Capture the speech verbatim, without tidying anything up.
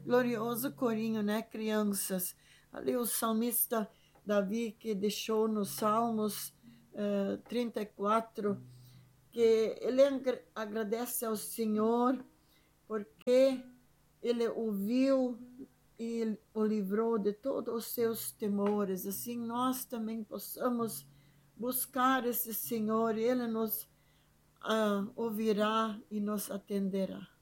glorioso corinho, né, crianças? Ali o salmista Davi, que deixou nos Salmos uh, trinta e quatro, que ele agradece ao Senhor porque ele ouviu e o livrou de todos os seus temores. Assim nós também possamos buscar esse Senhor, e Ele nos uh, ouvirá e nos atenderá.